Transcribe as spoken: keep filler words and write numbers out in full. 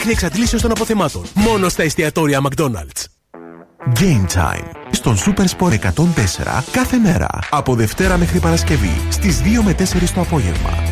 Άκρη εξαντλήσεως των αποθεμάτων. Μόνο στα εστιατόρια McDonald's. Game Time στον Super Sport εκατόν τέσσερα κάθε μέρα από Δευτέρα μέχρι Παρασκευή στις δύο με τέσσερις το απόγευμα.